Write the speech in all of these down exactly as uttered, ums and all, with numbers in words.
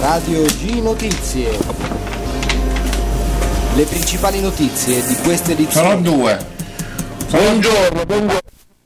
Radio G Notizie. Le principali notizie di questa edizione. Sono due. Buongiorno, buongiorno.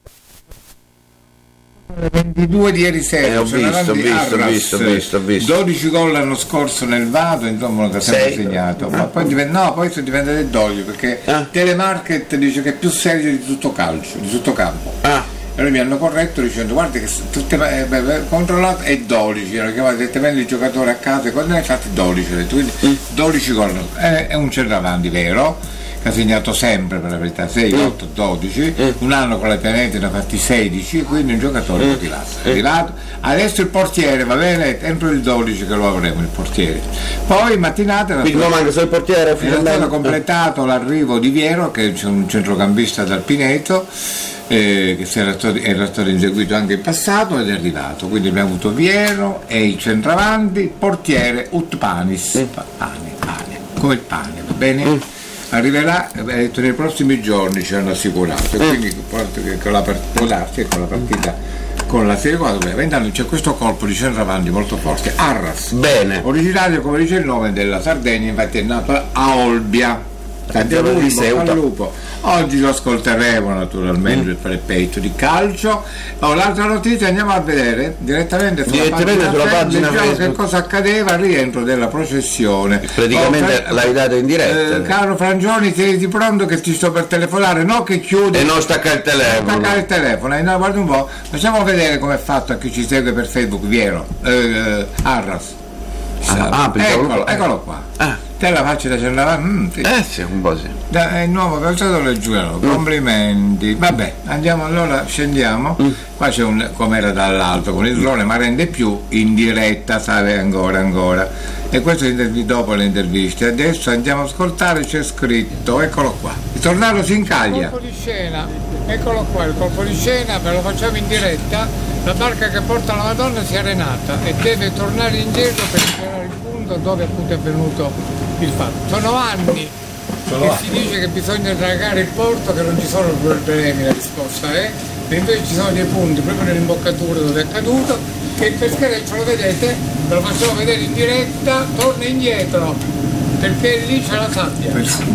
ventidue di ieri sera, eh, ho, visto, ho, visto, Arras, visto, ho visto, ho visto. dodici gol l'anno scorso nel Vado, insomma non ti ha sempre segnato, ma poi diventa, no, poi sono diventate dodici perché ah. Telemarket dice che è più serio di tutto calcio, di tutto campo. Ah. E allora mi hanno corretto dicendo guarda che tutte eh, controllato è dodici, hanno chiamato direttamente il giocatore a casa e quando ne hai fatti dodici, quindi mm. dodici gol, è, è un centravanti vero, che ha segnato sempre per la verità sei, mm. otto, dodici, mm. un anno con la Pianeta ne ha fatti sedici, quindi un giocatore mm. motivato, mm. arrivato. Adesso il portiere, va bene, entro il dodici che lo avremo il portiere. Poi mattinata quindi non manca solo il portiere, è stato completato l'arrivo di Viero, che è un centrocampista dal Pineto, eh, che era stato, era stato inseguito anche in passato ed è arrivato. Quindi abbiamo avuto Viero e il centravanti, portiere Utpanis, mm. pane, pane, come il pane, va bene? Mm. Arriverà eh, nei prossimi giorni, ci hanno assicurato, e quindi con la, può darsi con la partita con la Serie quattro, intanto c'è questo colpo di centravanti molto forte, Arras, bene, originario come dice il nome della Sardegna, infatti è nato a Olbia. Al lupo. Oggi lo ascolteremo naturalmente mm. per il peito di calcio. Oh, l'altra notizia andiamo a vedere direttamente sulla direttamente pagina, sulla pagina Facebook che cosa accadeva al rientro della processione. Praticamente oh, l'hai dato in diretta. Eh, caro Frangioni, sei pronto che ti sto per telefonare? No, che chiude. E non stacca il telefono. Staccare il telefono. Eh, no, guarda un po'. Facciamo vedere come è fatto a chi ci segue per Facebook. Viero, eh, Arras. Ah, ah, eccolo, eccolo qua. Ah. Te la faccio da centravanti? Mm, sì. Eh sì, un po' sì. Da, è il nuovo calciatore giuliano, mm. complimenti. Vabbè, andiamo allora, scendiamo. Mm. Qua c'è un, come era dall'alto con il drone, ma rende più in diretta, sai ancora, ancora. E questo è dopo le interviste. Adesso andiamo ad ascoltare, c'è scritto, eccolo qua. Il tornado si incaglia. Il colpo di scena, eccolo qua, il colpo di scena, ve lo facciamo in diretta. La barca che porta la Madonna si è arenata e deve tornare indietro per ritirare il punto dove appunto è avvenuto il fatto. Sono anni sono che anni. Si dice che bisogna dragare il porto, che non ci sono problemi, la risposta è, e invece ci sono dei punti proprio nell'imboccatura dove è accaduto, che il peschereccio, lo vedete, ve lo facciamo vedere in diretta, torna indietro, perché lì c'è la sabbia.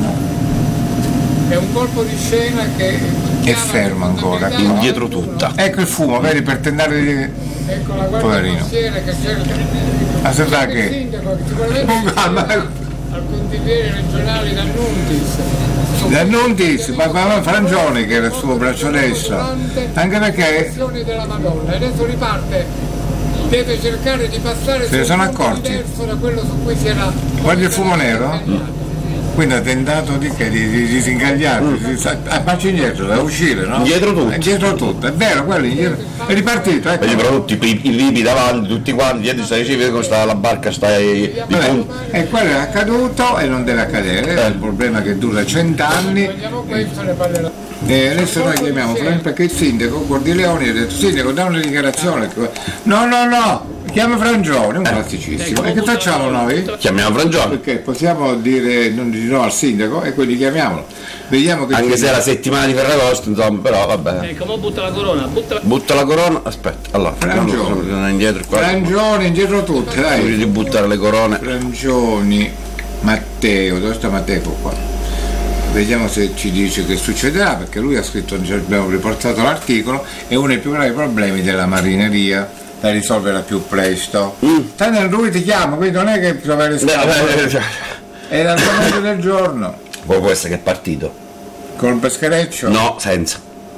È un colpo di scena che è fermo ancora, indietro tutta. Ecco il fumo, vedi, per tentare di. Ecco la guardia costiera che cerca. Ma se sa che. Il sindaco che sicuramente al consigliere regionale D'Annuntis. D'Annuntis, ma, ma Frangioni che era il suo braccio destro. Anche perché. Della Madonna. Adesso riparte. Deve cercare di passare se ne sono accorti. Diverso da quello su cui si era. Guardi il fumo nero? Quindi ha tentato di, di, di disingagliarsi, mm. a marcia indietro, da uscire, no? Indietro tutto. Indietro tutto, è vero, quello indietro. È ripartito, ecco. Vedi però tutti i, i libi davanti, tutti quanti, dietro stai vedi come sta la barca, stai. Vabbè, e quello è accaduto e non deve accadere, è il problema che dura cent'anni. E adesso noi chiamiamo perché il sindaco Gordileoni ha detto sindaco dà una dichiarazione. No, no, no! Chiama Frangioni, un classicissimo. E che facciamo noi? Chiamiamo Frangioni. Perché possiamo dire non di no al sindaco e quindi chiamiamolo. Vediamo che anche se è la settimana di Ferragosto, insomma, però vabbè. Ecco, ma butta la corona, butta la, butta la corona, aspetta, allora, Frangioni, indietro qua. Frangioni, indietro tutte, dai. Di buttare le corone. Frangioni, Matteo, dove sta Matteo qua? Vediamo se ci dice che succederà, perché lui ha scritto, abbiamo riportato l'articolo, è uno dei più gravi problemi della marineria da risolvere al più presto. Mm. Tanto lui ti chiama, quindi non è che trovare le è l'argomento del giorno. Poi può essere che è partito. Col peschereccio? No, senza.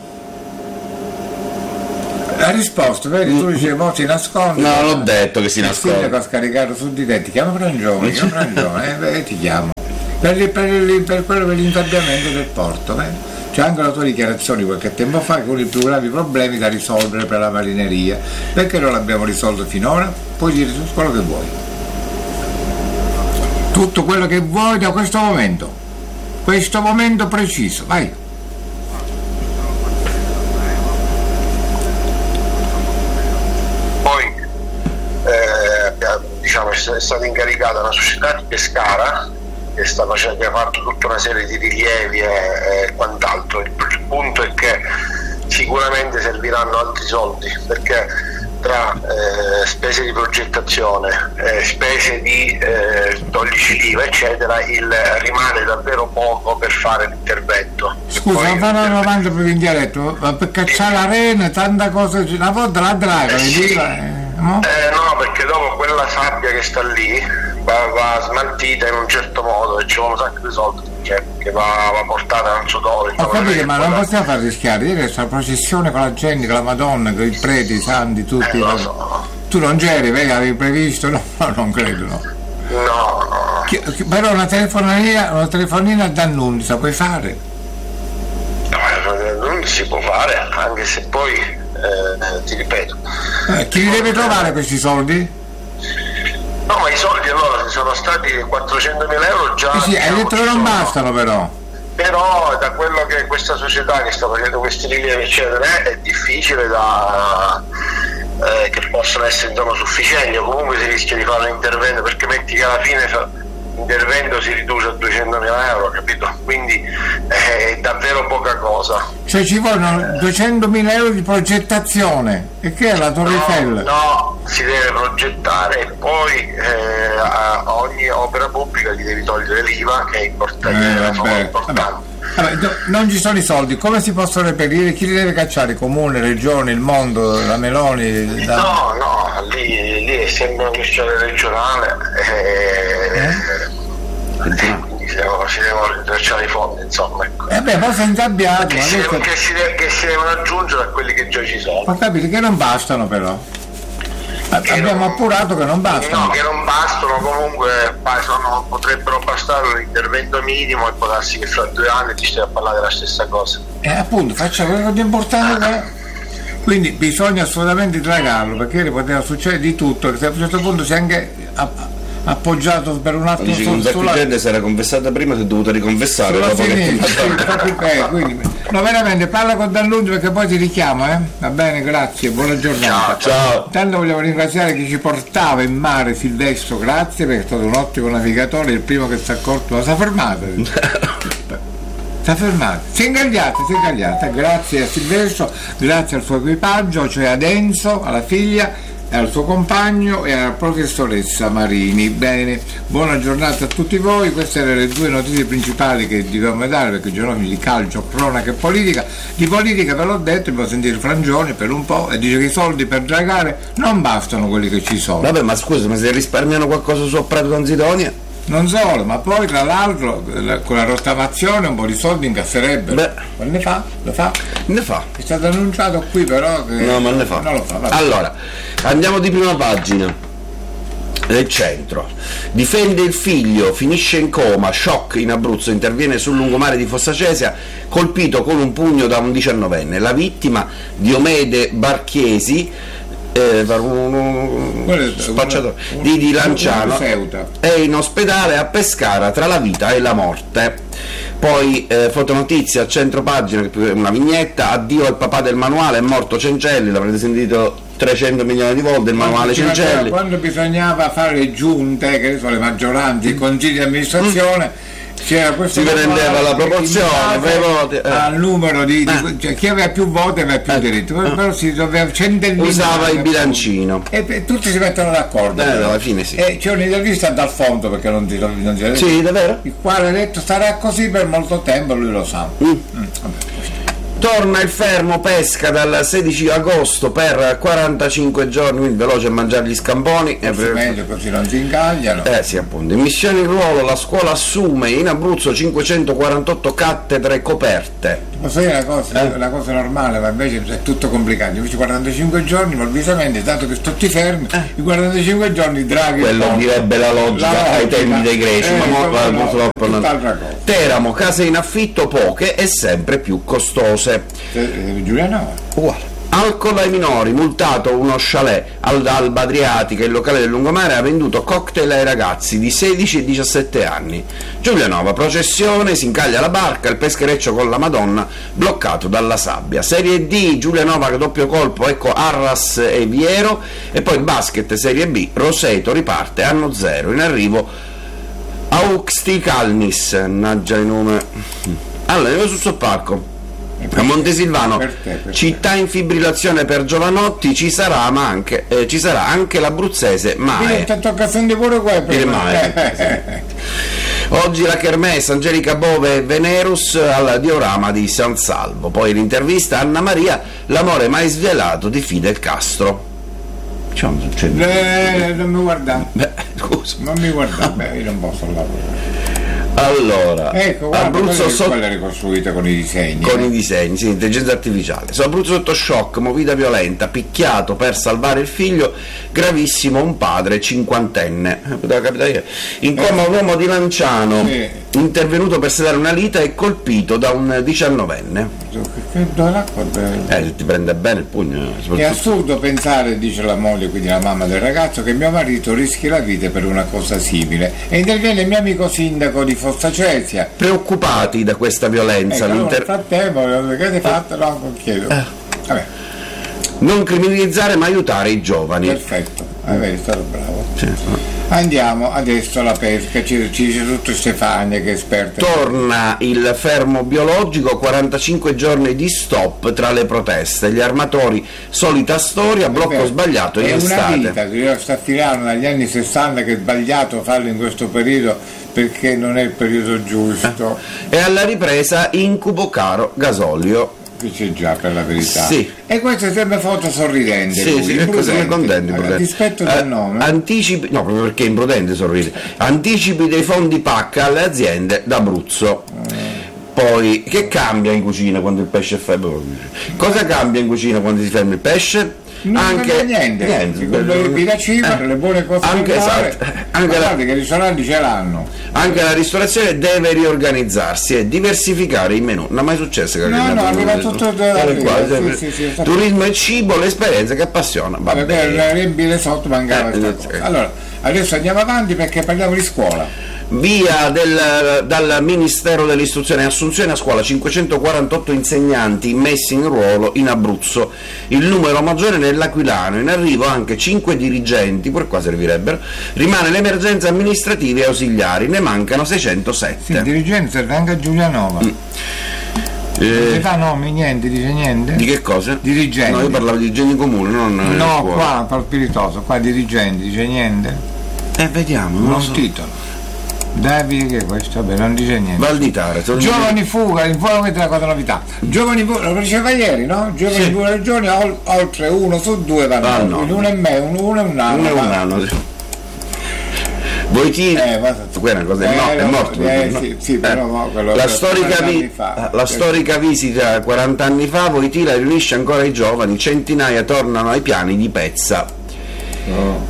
Ha risposto, vedi, tu dicevi, mo si nasconde. No, l'ho detto che si nasconde. Il sindaco ha scaricato su di te, ti chiama Frangioni, chiama Frangioni, eh, beh, ti chiamo. Per, per, per quello per l'insabbiamento del porto, eh. C'è anche la tua dichiarazione qualche tempo fa con i più gravi problemi da risolvere per la marineria. Perché non l'abbiamo risolto finora? Puoi dire tutto quello che vuoi. Tutto quello che vuoi da questo momento. Questo momento preciso. Vai. Poi eh, diciamo è stata incaricata una società di Pescara che sta facendo, che ha fatto tutta una serie di rilievi e, e quant'altro. Il, il punto è che sicuramente serviranno altri soldi, perché tra eh, spese di progettazione, eh, spese di eh, toglici l'I V A eccetera, il, rimane davvero poco per fare l'intervento. Scusa, ma fanno una domanda proprio in dialetto, ma per cacciare l'arena, tanta cosa, una volta la draga, eh sì. eh, no? Eh, no, perché dopo quella sabbia che sta lì va, va smaltita in un certo modo e ci vuole un sacco di soldi che, che va, va portata non so dove. Ho capito, ma non possiamo far rischiare, ieri questa processione con la gente, con la Madonna, con i preti, i santi, tutti. Eh, lo so. Tu non c'eri, vedi, avevi previsto? No, no, non credo, no. No, no. Chi, chi, però una telefonina, una telefonina d'annunzio puoi fare? No, non si può fare, anche se poi, eh, ti ripeto. Eh, chi li deve trovare questi soldi? No, ma i soldi allora sono stati quattrocentomila euro già. Eh sì, hai detto che non bastano però. Però da quello che questa società che sta facendo questi rilievi eccetera è difficile da eh, che possano essere insomma sufficienti, o comunque si rischia di fare un intervento, perché metti che alla fine l'intervento si riduce a duecentomila euro, capito? Quindi è davvero poca cosa. Cioè ci vogliono duecentomila euro di progettazione, e che è la Torre no, Eiffel? No, si deve progettare e poi eh, a ogni opera pubblica gli devi togliere l'I V A, che è importante. Eh, vabbè, importante. vabbè. Vabbè, no, non ci sono i soldi, come si possono reperire? Chi li deve cacciare? Comune, regione, il mondo, la Meloni? Da... No, no, lì, lì è sempre una questione regionale. Eh, eh? Quindi si devono, si devono rintracciare i fondi, insomma. Ecco. Eh beh, ma sei ingabbiato. Che, Ma si questo... devono, che, si deve, che si devono aggiungere a quelli che già ci sono. Ho capito che non bastano però. Che abbiamo non, appurato che non bastano. No, che non bastano, comunque sono, potrebbero bastare un intervento minimo e può darsi che fra due anni ti stai a parlare della stessa cosa. Eh appunto, faccia quello di importante. Ah. Quindi bisogna assolutamente tragarlo, perché poteva succedere di tutto, che a un certo punto si è anche appoggiato per un attimo dici, sulla, sulla gente si era confessata prima, si è dovuta riconfessare sulla dopo sinistra, che... sì, eh, quindi, no, veramente parla con D'Annunzio perché poi ti richiama, eh? Va bene, grazie, buona giornata. Ciao, ciao. Intanto vogliamo ringraziare chi ci portava in mare, Silvestro, grazie, perché è stato un ottimo navigatore, il primo che si è accorto, ma si è fermato. Si è fermato, si è ingagliata, si è ingagliata, grazie a Silvestro, grazie al suo equipaggio, cioè ad Enzo, alla figlia, al suo compagno e alla professoressa Marini. Bene, buona giornata a tutti voi, queste erano le due notizie principali che dovevamo dare, perché i giornali di calcio, cronaca e politica. Di politica ve l'ho detto, dobbiamo sentire Frangioni per un po' e dice che i soldi per dragare non bastano quelli che ci sono. Vabbè, ma scusa, ma se risparmiano qualcosa su Prato Tanzidonia? Non solo, ma poi tra l'altro con la rottamazione un po' di soldi incasserebbero. Beh. Ma ne fa? Lo fa? Ne fa. È stato annunciato qui però che... No, ma ne fa. Non lo fa. Vabbè. Allora, andiamo di prima pagina. Del centro. Difende il figlio, finisce in coma, shock in Abruzzo, interviene sul lungomare di Fossacesia, colpito con un pugno da un diciannovenne. La vittima, Diomede Barchiesi, Eh, un, un spacciatore un, di, di Lanciano, è in ospedale a Pescara tra la vita e la morte. Poi eh, fotonotizia a centro pagina, una vignetta: addio al papà del manuale, è morto Cencelli, l'avrete sentito trecento milioni di volte il manuale Cencelli. Quando bisognava fare le giunte, che sono le maggioranze, i consigli di amministrazione, mm. c'era questo si prendeva la proporzione per i voti, eh. al numero di, eh. di cioè, chi aveva più voti aveva più eh. diritto, eh. però si doveva centellinare, usava il bilancino e, e tutti si mettono d'accordo, eh, alla fine sì. E c'è un'intervista ad Alfonso, perché non si, non si sì, davvero? il quale ha detto starà così per molto tempo, lui lo sa. mm. Mm. Vabbè. Torna il fermo pesca dal sedici agosto per quarantacinque giorni, quindi veloce a mangiare gli scamponi. È meglio, così non si ingagliano. Eh sì, appunto. In missione in ruolo la scuola assume in Abruzzo cinquecentoquarantotto cattedre coperte. Posso dire una cosa, eh? una cosa normale, ma invece è tutto complicato. Invece quarantacinque giorni, improvvisamente, tanto che tutti fermi, eh. i quarantacinque giorni Draghi. Quello direbbe la logica, la ai logica. tempi dei greci, eh, ma mo, no, no, purtroppo non. Teramo, case in affitto poche e sempre più costose. Eh, Giuliano? Uguale. Alcol ai minori, multato uno chalet all'Alba Adriatica, il locale del lungomare ha venduto cocktail ai ragazzi di sedici e diciassette anni. Giulianova, processione, si incaglia la barca, il peschereccio con la Madonna bloccato dalla sabbia. Serie D, Giulianova doppio colpo, ecco Arras e Viero, e poi basket Serie B, Roseto riparte anno zero, in arrivo Auxti Calnis, naggia il nome. Allora, andiamo sul soppalco. A Montesilvano, per te, per città in fibrillazione per Giovanotti, ci sarà, ma anche, eh, ci sarà anche l'abruzzese Mae. Ti tocca sentire pure qua. Oggi la Kermesse, Angelica Bove e Venerus al diorama di San Salvo. Poi l'intervista a Anna Maria, l'amore mai svelato di Fidel Castro. Cioè, non succede. Eh, non mi guardare. Beh, scusa. Non mi guardare, beh, io non posso lavorare. Allora, ecco, guarda, Abruzzo sotto... quella ricostruita con i disegni. Con eh. i disegni, sì, intelligenza artificiale. Su Abruzzo sotto shock, movita violenta, picchiato per salvare il figlio, gravissimo un padre cinquantenne. Poteva capitare ieri. In coma un uomo di Lanciano, sì. intervenuto per sedare una lita e colpito da un diciannovenne. Dove l'acqua? Eh, ti prende bene il pugno. È assurdo pensare, dice la moglie, quindi la mamma del ragazzo, che mio marito rischi la vita per una cosa simile. E interviene il mio amico sindaco di Fossa Cesia. Preoccupati da questa violenza. Ecco, allora, nel frattempo, che avete fatto? No, non chiedo. Eh. Vabbè. Non criminalizzare ma aiutare i giovani. Perfetto, è stato bravo. Sì. Andiamo adesso alla pesca, ci, ci dice tutto Stefania che è esperta. Torna il fermo biologico, quarantacinque giorni di stop tra le proteste, gli armatori, solita storia, blocco Beh, sbagliato in è estate. È una vita che sta tirando dagli anni sessanta che è sbagliato farlo in questo periodo perché non è il periodo giusto. E alla ripresa incubo caro gasolio. C'è già, per la verità. Sì. E questo è sempre foto sorridente. Sì, lui, sì, che cosa è contento, allora, dispetto del eh, nome. Anticipi, no, proprio perché è imprudente sorride. Anticipi dei fondi P A C alle aziende d'Abruzzo. Eh. Poi, che cambia in cucina quando il pesce è fermo? Cosa cambia in cucina quando si ferma il pesce? Non anche niente, niente quello la ciba, eh, le buone cose anche, esatto, anche la, che i ristoranti ce l'hanno. Anche la ristorazione deve riorganizzarsi e diversificare i menù. Non è mai successo che no, no, arriva tutto da sì, sì, sì, turismo e cibo, l'esperienza che appassiona. Va Vabbè, bene. Per riempire sotto mancava eh, questa cosa. Allora, adesso andiamo avanti perché parliamo di scuola. Via del, dal Ministero dell'Istruzione, assunzione a scuola, cinquecentoquarantotto insegnanti messi in ruolo in Abruzzo, il numero maggiore nell'Aquilano, in arrivo anche cinque dirigenti, pure qua servirebbero, rimane l'emergenza amministrativa e ausiliari, ne mancano seicentosette. Sì, dirigente serve anche a Giulianova. Mm. Eh, non si fa nomi, niente, dice niente. Di che cosa? Dirigenti. No, io parlavo di dirigenti comuni, non no, qua per spiritoso, qua dirigenti, dice niente. Eh vediamo, non, non so. titolo. Davide che è questo? Vabbè, non dice niente. Valditare, Giovani di... fuga, in fuga mette la cosa novità. Giovani fuga, lo diceva ieri, no? Giovani sì. fuga regioni, ol, oltre uno su due vanno. Ah, no. Uno e me, uno, uno e un anno. Uno e un anno, sì. Voitila, eh, ma... è una cosa, eh, no, è morto. Eh, no? Sì, sì, però, no, quello la storica, vi... fa, la storica visita quaranta anni fa, Voitila riunisce ancora i giovani, centinaia tornano ai piani di Pezza. No.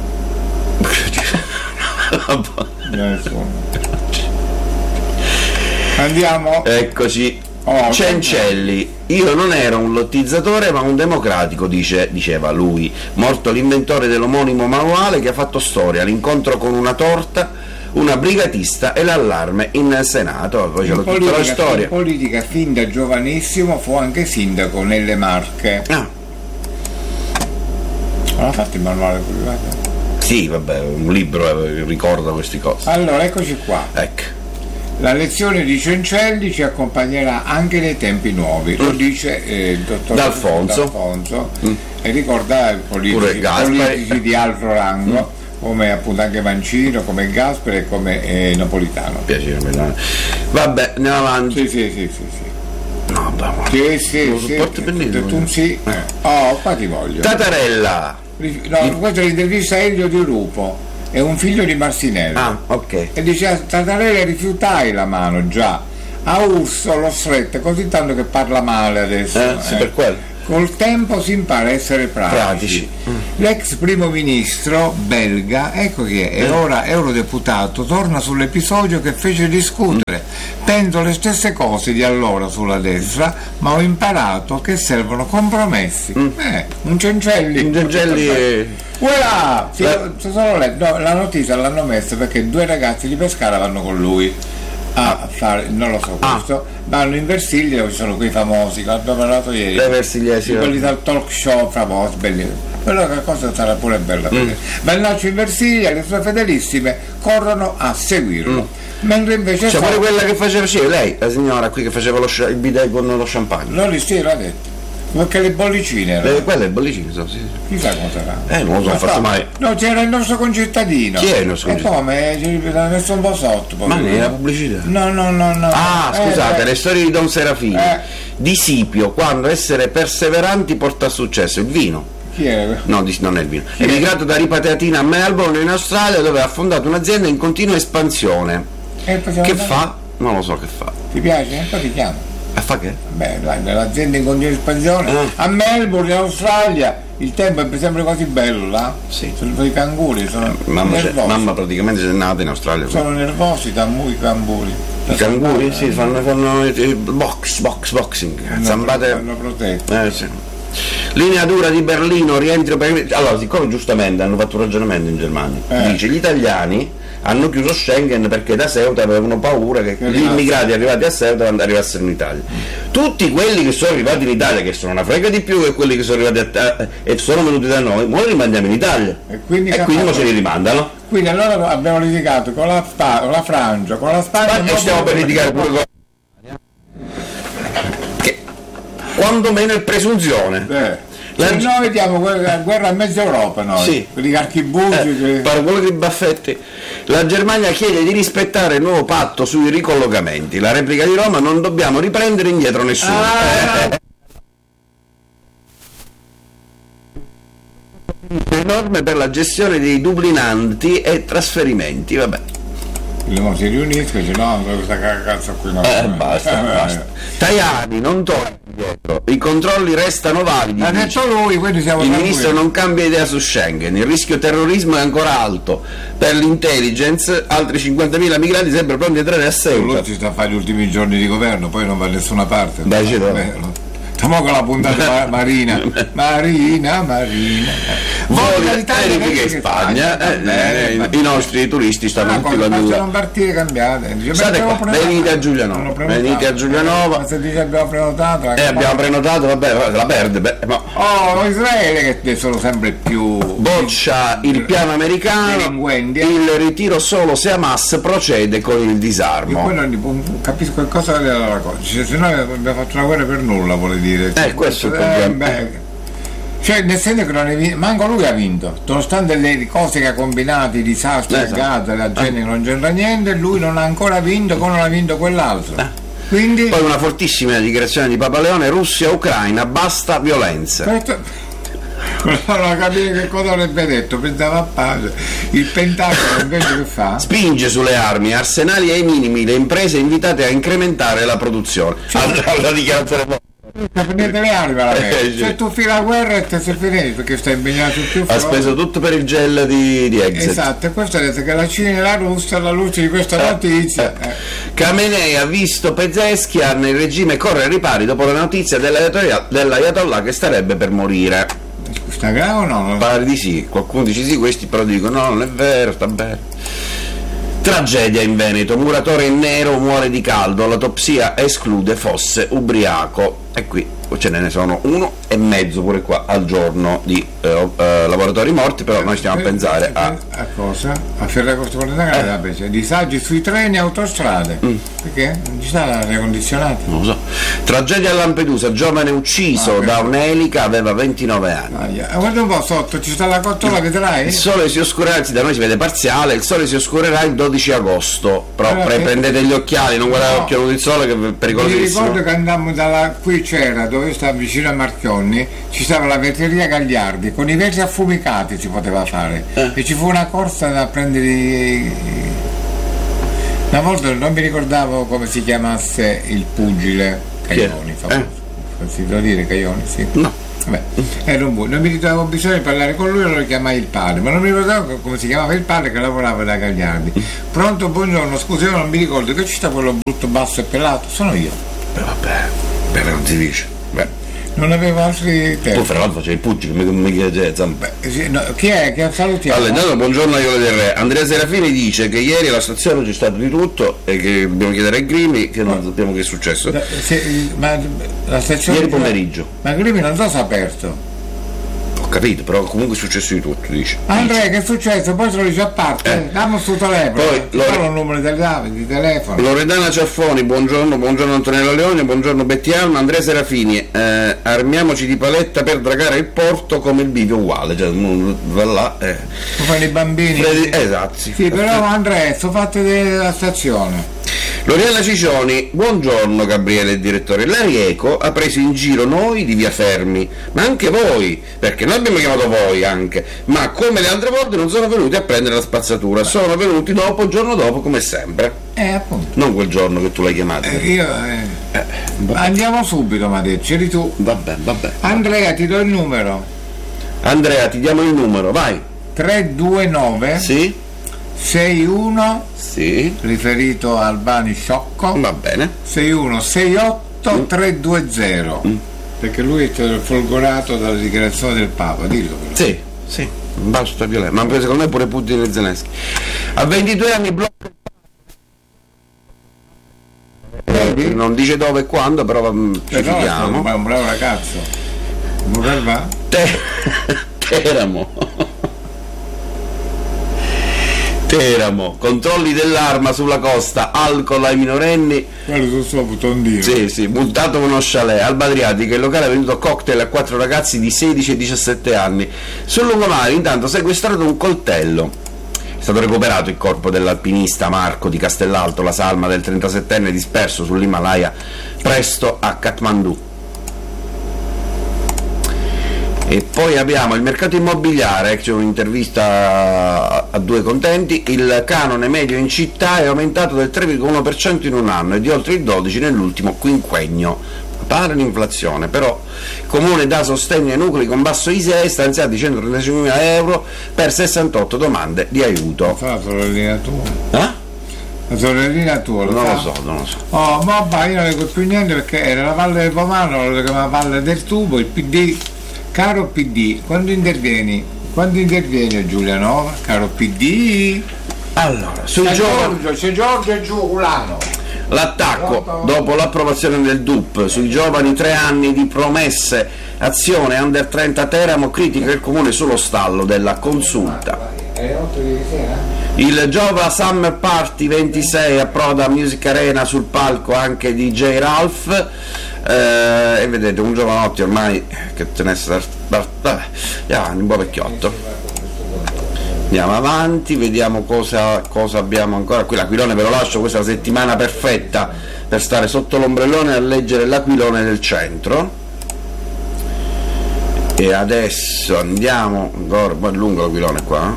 Andiamo. Eccoci. Oh, Cencelli, io non ero un lottizzatore ma un democratico, dice, diceva lui, morto l'inventore dell'omonimo manuale che ha fatto storia, l'incontro con una torta, una brigatista e l'allarme in Senato. Poi c'è tutta la storia. In politica fin da giovanissimo fu anche sindaco nelle Marche. Ah. Non ha fatto il manuale privato? Sì, vabbè, un libro eh, ricorda queste cose. Allora, eccoci qua. Ecco. La lezione di Cencelli ci accompagnerà anche nei tempi nuovi, lo dice eh, il dottor D'Alfonso, D'Alfonso mm. e ricorda i politici, politici di altro rango, mm. come appunto anche Mancino, come Gasperi e come eh, Napolitano. Piacere, vabbè, andiamo avanti. Sì, sì, sì, sì, sì. No, bravo. Sì, sì, lo sì. Sì, bellissimo. Tu sì. Eh. Oh, qua ti voglio. Tatarella. No, questa è l'intervista a Elio Di Rupo. È un figlio di Marsinello. Ah, ok. E dice a Tatarella rifiutai la mano già. A Urso lo strette, così tanto che parla male adesso. Eh, sì, eh. per quello. Col tempo si impara a essere pratici. pratici. Mm. L'ex primo ministro belga, ecco chi è, e ora eurodeputato, torna sull'episodio che fece discutere. Penso le stesse cose di allora sulla destra, ma ho imparato che servono compromessi. Mm. Eh, un Cencelli. Un Cencelli è... Voilà! Sì, la... Solo letto, no, la notizia l'hanno messa perché due ragazzi di Pescara vanno con lui a fare, non lo so questo, ah. vanno in Versilia dove ci sono quei famosi, che abbiamo parlato ieri, le Versigliesi, quelli dal talk show famosi, belli. però che cosa sarà pure bella mm. Bellaccio in Versilia, le sue fedelissime corrono a seguirlo mm. mentre invece c'è pure quella che faceva, sì, lei, la signora qui che faceva lo, il bidet con lo champagne, non li sì, l'ha detto, perché le bollicine le, quelle le bollicine sono, sì, sì. Chissà cosa sarà. Eh, non lo so, fatto mai. No, c'era il nostro concittadino. Chi è il nostro concittadino? E come? L'ha messo un po' sotto. Ma non era pubblicità? No, no, no, no. Ah, eh, scusate, eh. le storie di Don Serafino. Eh. Di Sipio, quando essere perseveranti porta a successo. Il vino. Chi è? No, di, non è il vino. È emigrato da Ripateatina a Melbourne, in Australia, dove ha fondato un'azienda in continua espansione. Eh, che andare? Fa? Non lo so che fa. Ti piace? Poi ti chiamo. A fa che? Beh, l'azienda in continua espansione eh. a Melbourne, in Australia, il tempo è sempre quasi bello là. Sì. Sono i canguri, sono eh, mamma, mamma praticamente è nata in Australia. Sono nervosi, i canguri. I canguri? Sì, fanno, fanno il box, box, boxing. Zambate. Hanno protetto. Eh sì. Linea dura di Berlino, rientro per... Allora, siccome giustamente hanno fatto un ragionamento in Germania, eh. dice gli italiani hanno chiuso Schengen perché da Ceuta avevano paura che, che gli immigrati arrivati a Ceuta arrivassero in Italia. Tutti quelli che sono arrivati in Italia, che sono una frega di più che quelli che sono arrivati a, a, e sono venuti da noi, ora li rimandiamo in Italia e quindi, e quindi non ce li rimandano. Quindi allora abbiamo litigato con la, con la Francia, con la Spagna e stiamo per litigare pure con che quando meno è presunzione. Beh. La... Se noi vediamo guerra, guerra a mezza Europa, noi, sì. Quelli archibugi. Eh, che... Per quello che Baffetti. La Germania chiede di rispettare il nuovo patto sui ricollocamenti. La replica di Roma, non dobbiamo riprendere indietro nessuno. Ah. Eh. Le norme per la gestione dei dublinanti e trasferimenti, vabbè. No, si riuniscono e dice no, questa cazzo qui no. Eh, basta, basta. Tajani non torna indietro, i controlli restano validi. Ha detto lui, quindi siamo il ministro non cambia idea su Schengen, il rischio terrorismo è ancora alto. Per l'intelligence, altri cinquantamila migranti sempre pronti a entrare a Ceuta. Lui ci sta a fare gli ultimi giorni di governo, poi non va da nessuna parte. Dai, ci stiamo con la puntata Marina. Marina, Marina. Voli aerei in Spagna, eh, eh, eh, i nostri turisti stanno tutti là due. Sono partite cambiate. Dice, state qua, venite a Giulianova, venite a Giulianova. Ma se dice abbiamo prenotato. Eh, abbiamo prenotato, vabbè, la perde. Beh, ma... Oh, Israele che sono sempre più. Boccia il piano americano, il ritiro solo se Hamas procede con il disarmo. Io non capisco cosa della cosa. Se noi abbiamo fatto una guerra per nulla, vuole dire. Eh, questo è il problema. Eh, cioè nel senso che non è vinto, manco lui ha vinto, nonostante le cose che ha combinato, i disastri a Gaza, la gente eh. non c'entra niente, lui non ha ancora vinto come non ha vinto quell'altro. Eh. Quindi poi una fortissima dichiarazione di Papa Leone: Russia, Ucraina, basta violenza. Questo... non capire che cosa avrebbe detto, pensava a pace. Il Pentagono invece che fa? Spinge sulle armi, arsenali ai minimi, le imprese invitate a incrementare la produzione. Cioè, alla dichiarazione prendete le armi alla eh, se tu fai la guerra e te sei finito perché stai impegnato sul più ha speso tutto per il gel di, di Exit. Esatto, e questo ha detto che la Cina e la Russia alla luce di questa eh, notizia eh. Eh. Khamenei ha visto Pezeshkian, il regime corre ai ripari dopo la notizia dell'Ayatollah che starebbe per morire. Sta grave o no? Pare di sì, qualcuno dice sì, questi però dicono no, non è vero, sta bene. Tragedia in Veneto, muratore in nero muore di caldo, l'autopsia esclude fosse ubriaco. E qui ce ne sono uno e mezzo pure qua al giorno di eh, eh, lavoratori morti, però noi stiamo a pensare a... A cosa? A Ferragosto Portogallo, eh. disagi sui treni e autostrade. Mm. Perché? Non ci sta l'aria condizionata? Non lo so. Tragedia a Lampedusa, giovane ucciso ah, da un'elica, aveva ventinove anni. Ah, yeah. Guarda un po' sotto, ci sta la cottola, vedrai? Il sole si oscurerà, da noi si vede parziale, il sole si oscurerà il dodici agosto. Però allora, pre- prendete gli occhiali, non guardate l'occhio del sole che è pericolosissimo. Mi ricordo che andammo dalla qui c'era, dove sta vicino a Marchionni, ci stava la vetreria Gagliardi, con i vetri affumicati si poteva fare eh. e ci fu una corsa da prendere i... una volta non mi ricordavo come si chiamasse il pugile Caioni, famoso. Eh. Si può dire Caioni? Sì. No. Beh, era un buon, non mi ricordavo, bisogno di parlare con lui, allora lo chiamai il padre, ma non mi ricordavo come si chiamava il padre che lavorava da Gagliardi. Pronto, buongiorno, scusi, io non mi ricordo che ci sta quello brutto basso e pelato, sono io. Beh, vabbè, beh, non si dice. Beh. Non avevo altri tempi. Tu fra l'altro facevi il pugile, come mi chiede sì, no, chi è? Che salutiamo? Allora, intanto buongiorno a Iole del Re. Andrea Serafini dice che ieri alla stazione c'è stato di tutto e che dobbiamo chiedere ai Grimi che non sappiamo che è successo. Da, se, ma la stazione ieri pomeriggio. Ma Grimi non so se è aperto. Ho capito, però comunque è successo di tutto, dice. Andrea, che è successo? Poi se lo dice a parte, Eh. dammi sul telefono. Poi, Lore- Lore... un numero di, di telefono. Loredana Ciaffoni, buongiorno, buongiorno Antonella Leone, buongiorno Betty Alma, Andrea Serafini, eh, armiamoci di paletta per dragare il porto come il bivio uguale, cioè va là. Eh. Come i bambini. Freddy, esatto, sì. Sì, però Andrea, sono fatte della stazione. Loriana Cicioni, buongiorno Gabriele il direttore. L'Arieco ha preso in giro noi di Via Fermi, ma anche voi, perché noi abbiamo chiamato voi anche, ma come le altre volte non sono venuti a prendere la spazzatura, sono venuti dopo, il giorno dopo, come sempre. Eh, appunto. Non quel giorno che tu l'hai chiamato. Eh, io, eh, Eh, andiamo subito, mi ha detto, c'eri tu. vabbè, vabbè. Andrea, ti do il numero. Andrea, ti diamo il numero, vai. tre due nove Sì? sei uno, Sì. riferito al Bani Sciocco, Va bene. sei uno sei otto tre due zero. Mm. Perché lui è stato folgorato dalla dichiarazione del Papa, dillo. però. Sì, sì. Basta violenza. Ma secondo me pure Putin e Zelensky. A ventidue anni blocca. Vedi? Non dice dove e quando, però mm, ci Però fidiamo. è un bravo ragazzo. Vorrei va? Te- Teramo. Teramo, controlli dell'arma sulla costa, alcol ai minorenni. Quello sul suo putondino. Sì, sì, multato con uno chalet. Alba Adriatica, il locale ha venduto cocktail a quattro ragazzi di sedici e diciassette anni. Sul lungomare intanto sequestrato un coltello. È stato recuperato il corpo dell'alpinista Marco di Castellalto, la salma del trentasettenne disperso sull'Himalaya presto a Kathmandu. E poi abbiamo il mercato immobiliare, c'è un'intervista a, a due contenti, il canone medio in città è aumentato del tre virgola uno per cento in un anno e di oltre il dodici per cento nell'ultimo quinquennio. Pare l'inflazione, però il comune dà sostegno ai nuclei con basso I S E E, stanziati centotrentacinquemila euro per sessantotto domande di aiuto. Fa la sorellina tua. Eh? La sorellina tua, lo Non fa? lo so, non lo so. Oh, ma va, io non leggo più niente perché era la Valle del Pomano, lo chiamava Valle del Tubo, il P D. Caro P D, quando intervieni? Quando intervieni Giulianova? Caro P D? Allora, sui C'è giovani, Giorgio, c'è Giorgio e Giulano. l'attacco dopo l'approvazione del D U P sui giovani, tre anni di promesse, azione under trenta Teramo, critica il comune sullo stallo della consulta. Il Giova Summer Party ventisei approda a Music Arena, sul palco anche D J Ralph, eh, e vedete un giovanotti ormai che tenesse andiamo un po' vecchiotto. Andiamo avanti, vediamo cosa, cosa abbiamo ancora qui. L'Aquilone ve lo lascio, questa è la settimana perfetta per stare sotto l'ombrellone a leggere l'Aquilone del centro. E adesso andiamo ancora, poi è lungo l'Aquilone qua,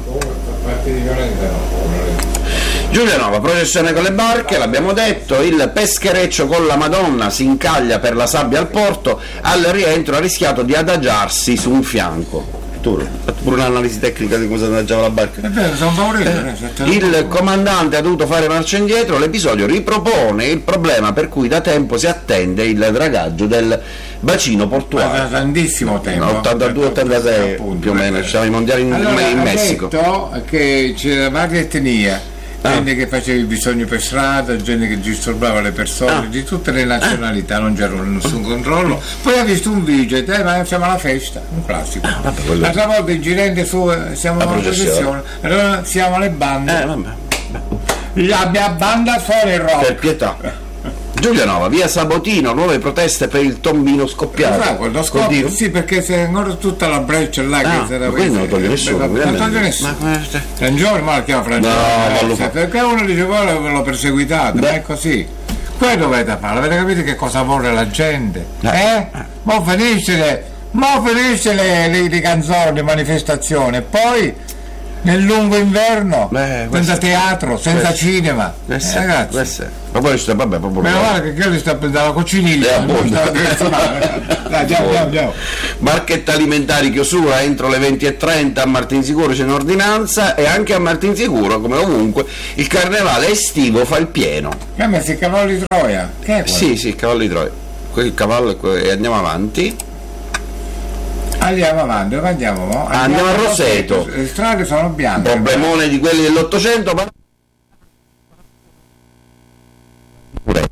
eh? Giulianova, processione con le barche, l'abbiamo detto, il peschereccio con la Madonna si incaglia per la sabbia al porto, al rientro ha rischiato di adagiarsi su un fianco. Tu hai fatto pure un'analisi tecnica di cosa adagiava la barca. È vero, sono paurito. Eh, il comandante ha dovuto fare marcia indietro, l'episodio ripropone il problema per cui da tempo si attende il dragaggio del bacino portuale. Da tantissimo tempo. ottantadue ottantasei Appunto, più o meno, c'erano i mondiali in, allora, in ha Messico. detto che c'era varie etnie, gente che faceva il bisogno per strada, gente che disturbava le persone, Ah. di tutte le nazionalità, non c'era nessun controllo. Poi ha visto un video e detto, eh, ma siamo alla festa, un classico. Ah, vabbè, quello- L'altra volta in Girente su, eh, siamo La alla processione. processione, allora siamo alle bande. Eh, vabbè. La mia banda suona il rock. Per pietà. Giulianova, via Sabotino, nuove proteste per il tombino scoppiato. Esatto, quello Col scoppio, dito? sì, perché c'è ancora tutta la breccia là Ah, che si era ma quello non lo toglie nessuno, non quello lo toglie è- nessuno. ma- Frangione, ma lo chiama Frangione, No, eh, non lo cioè, fa. perché uno dice poi l'ho perseguitato, Beh. ma è così. Poi dovete fare, avete capito che cosa vuole la gente? Eh. Eh? Mo finisce le, mo finisce le, le, le canzoni, le manifestazioni, e poi nel lungo inverno, Beh, questo- senza teatro, senza questo- cinema. Questo- Eh, ragazzi, questo- ma poi sta, vabbè, proprio. meno male che quello sta dalla cocciniglia, Eh, non appunto. sta personale. Dai, andiamo, andiamo, andiamo. Marchetta alimentari chiusura entro le venti e trenta, a Martinsicuro c'è un'ordinanza e anche a Martinsicuro, come ovunque, il carnevale estivo fa il pieno. Che ha messo il cavallo di Troia? Che è quello? Sì, sì, il cavallo di Troia. Il cavallo è que- e andiamo avanti. Andiamo avanti, dove andiamo? Mo? Andiamo a Roseto. Le strade sono bianche. Problemone di quelli dell'Ottocento, ma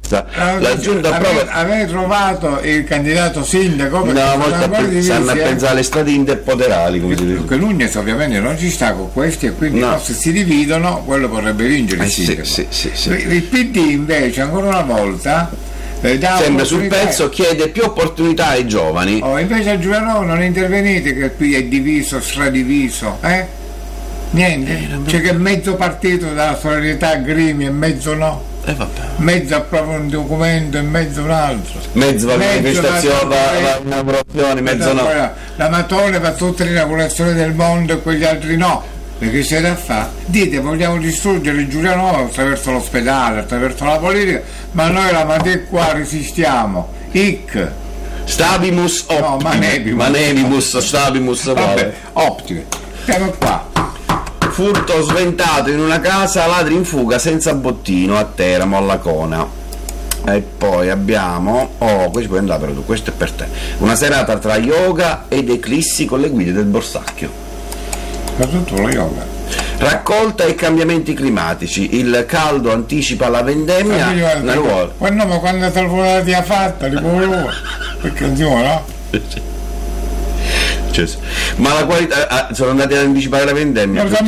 La giunta avete, avete trovato il candidato sindaco? No, molto pe- stanno a pensare alle strade interpoterali, come si dice. Perché Nunez ovviamente non ci sta con questi e quindi no. Se si dividono quello potrebbe vincere il eh, sindaco. Sì, sì, sì, sì. Il P D invece ancora una volta eh, sempre sul pezzo, chiede più opportunità ai giovani. Oh, invece a Giuliano non intervenite che qui è diviso, stradiviso, eh? Niente, eh, c'è che mezzo partito dalla solidarietà Grimi e mezzo no. Eh, vabbè. Mezzo approva un documento e mezzo un altro, mezzo va manifestazione, va inaugurazione, mezzo no. La Matone va tutte le inaugurazioni del mondo e quegli altri no, perché c'è da fare. Dite vogliamo distruggere Giuliano attraverso l'ospedale, attraverso la politica, ma noi la Matè qua resistiamo. Ic Stabimus optimus, no, manebimus, manebimus stabimus vabbè, optime. Siamo qua. Furto sventato in una casa, ladri in fuga senza bottino a Teramo alla Cona. E poi abbiamo, oh, questo puoi andare però tu, questo è per te. Una serata tra yoga ed eclissi con le guide del Borsacchio. Ma tutto lo yoga. Raccolta e cambiamenti climatici, il caldo anticipa la vendemmia. Nel vuole. Ma no, ma quando te la ti ha fatta, li puoi perché insomma no? Ma la qualità ah, sono andati ad anticipare la vendemmia di...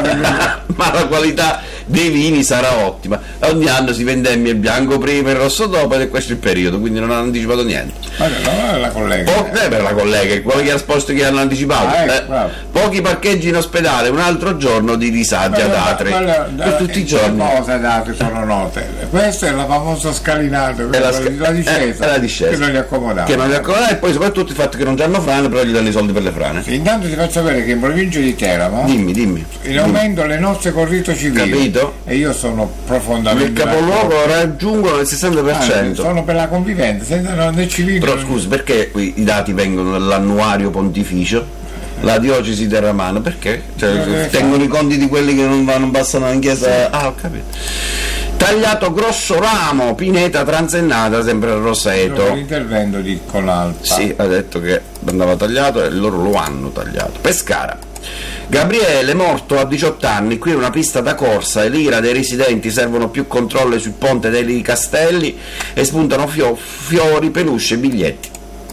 ma la qualità dei vini sarà ottima. Ogni anno si vendemmia il bianco prima e il rosso dopo ed è questo il periodo, quindi non hanno anticipato niente. Ma non è la collega. Po- eh, per la collega, è quello che ha esposto che hanno anticipato. Ah, ecco, eh, pochi parcheggi in ospedale, un altro giorno di disagi ad Atri. Per tutti i giorni. Le cose ad Atri sono note. Questa è la famosa scalinata, è la, sca- la discesa, è la discesa. Che non li accomodava. Che non li accomodava e poi soprattutto il fatto che non c'hanno frane, però gli danno i soldi per le frane. Sì, intanto ti faccio sapere che in provincia di Teramo dimmi, dimmi, in aumento dimmi. Le nozze con rito civile. Capito? E io sono profondamente. Il capoluogo raggiungono il sessanta per cento. Ah, sono per la convivenza, senza non né civile. Però scusi, perché qui i dati vengono dall'annuario pontificio? La diocesi terramana, perché? Cioè, tengono i conti di quelli che non, vanno, non passano in chiesa. Sì. Ah, ho capito. Tagliato grosso ramo, pineta transennata sempre a Roseto. L'intervento di Colalpa. Sì, ha detto che andava tagliato e loro lo hanno tagliato. Pescara. Gabriele morto a diciotto anni, qui è una pista da corsa e l'ira dei residenti, servono più controlli sul ponte dei Castelli e spuntano fio- fiori, peluche e biglietti.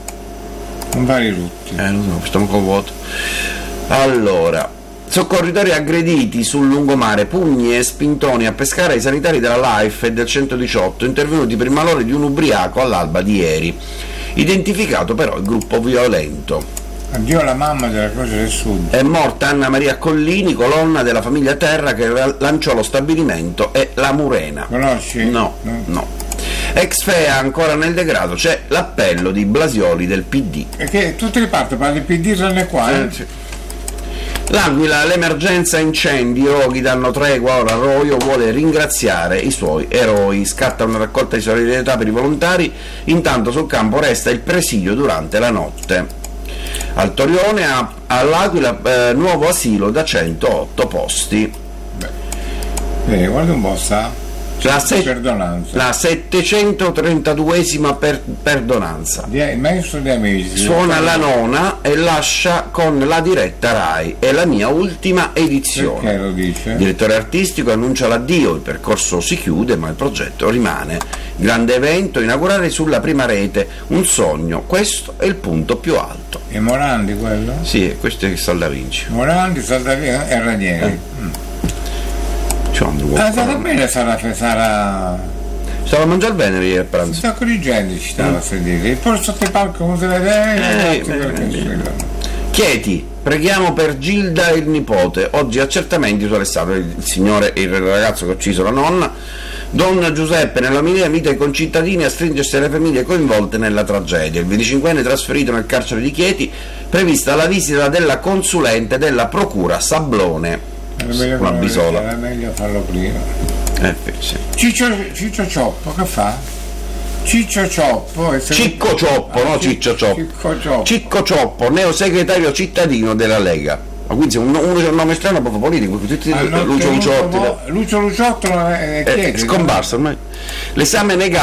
Non vari tutti. Eh, lo so, stiamo con vuoto. Allora, soccorritori aggrediti sul lungomare, pugni e spintoni a Pescara ai sanitari della Life e del centodiciotto, intervenuti per il malore di un ubriaco all'alba di ieri. Identificato però il gruppo violento. Addio alla mamma della Croce del Sud. È morta Anna Maria Collini, colonna della famiglia Terra che lanciò lo stabilimento e la Murena. Conosci? No, no. no. Ex F E A ancora nel degrado, c'è l'appello di Blasioli del P D. E che tutti i parti parla del P D tranne qua, eh? Sì. L'Aquila, l'emergenza incendi, roghi danno tregua, ora Roio vuole ringraziare i suoi eroi, scatta una raccolta di solidarietà per i volontari, intanto sul campo resta il presidio durante la notte. Al Torione, a, all'Aquila, eh, nuovo asilo da centootto posti. Beh, bene, guarda un po', sta la, se- perdonanza. La settecentotrentaduesima per- perdonanza. Di, maestro di amici. Suona la nona e lascia con la diretta Rai. È la mia ultima edizione. Perché lo dice? Il direttore artistico annuncia l'addio, il percorso si chiude ma il progetto rimane. Grande evento, inaugurare sulla prima rete, un sogno, questo è il punto più alto. E Morandi quello? Sì, questo è Saldavinci. Morandi, Saldavinci e Ranieri. Eh. Mm. Ah, sarà bene, sarà, sarà... Stava a mangiare bene ieri a pranzo. Un sacco di gente ci stava mm. a sedere. E poi sotto il palco come si vede. Eh, eh, Chieti, preghiamo per Gilda e il nipote. Oggi accertamenti su Alessandro, il signore e il ragazzo che ha ucciso la nonna. Don Giuseppe nell'omelia invita i concittadini a stringersi alle famiglie coinvolte nella tragedia. Il venticinquenne trasferito nel carcere di Chieti, prevista la visita della consulente della procura Sablone. Una bisola. Era meglio farlo prima. Eh, sì. Ciccio, Ciccio Cioppo che fa? Ciccio Cioppo è Cicco Cioppo, ah, no Ciccio Cioppo. Cicco Cioppo. Cicco Cioppo, neosegretario cittadino della Lega. Ma quindi uno, uno c'è un nome strano proprio politico, tutti ah, Lucio Luciotti. Lucio Luciotti è, è scomparso ormai. L'esame negato